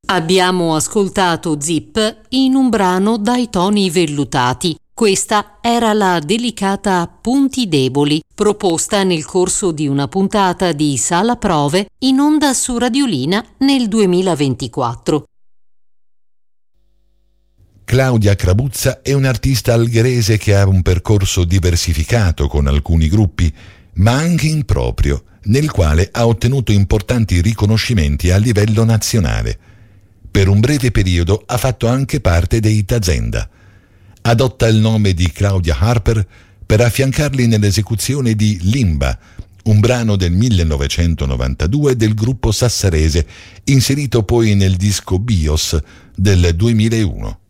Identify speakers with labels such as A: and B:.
A: Abbiamo ascoltato Zip in un brano dai toni vellutati. Questa era la delicata Punti deboli, proposta nel corso di una puntata di Sala Prove in onda su Radiolina nel 2024.
B: Claudia Crabuzza è un'artista algherese che ha un percorso diversificato con alcuni gruppi, ma anche improprio, nel quale ha ottenuto importanti riconoscimenti a livello nazionale. Per un breve periodo ha fatto anche parte dei Tazenda. Adotta il nome di Claudia Harper per affiancarli nell'esecuzione di Limba, un brano del 1992 del gruppo sassarese, inserito poi nel disco BIOS del 2001.